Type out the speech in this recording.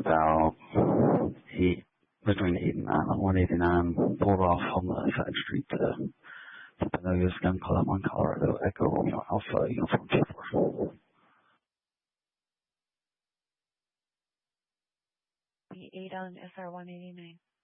about between 8 and 9 on 189, pulled off on the side street to Pinocchio's Gun Club on Colorado, Echo Romeo Alpha, Uniform 24. 8 on SR 189.